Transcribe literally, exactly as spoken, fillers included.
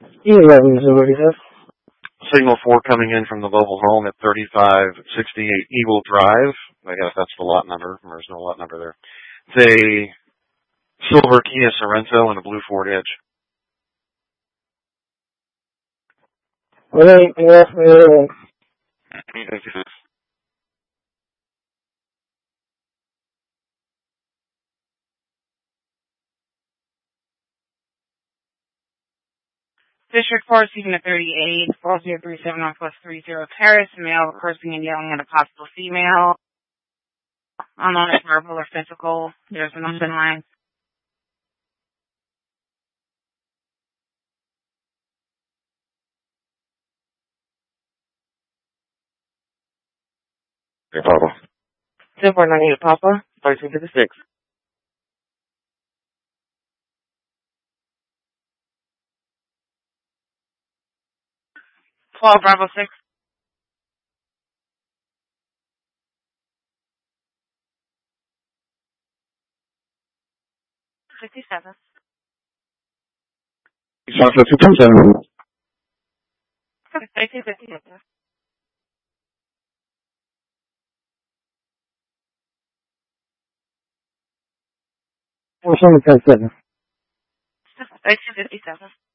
eleven, is what he said. Signal four coming in from the mobile home at thirty-five sixty-eight Eagle Drive. I guess that's the lot number. There's no lot number there. It's a silver Kia Sorento and a blue Ford Edge. Well, yeah, yeah. District four, receiving a thirty-eight, four zero three seven Northwest three zero Terrace, male cursing and yelling at a possible female. Unknown if verbal or physical. There's an open line. Hey, Papa. ten four nine eight Papa, thirteen fifty-six. twelve Bravo six. fifty-seven. South two two seven. thirty-two fifty-seven. Four seven ten seven. thirty-two fifty-seven.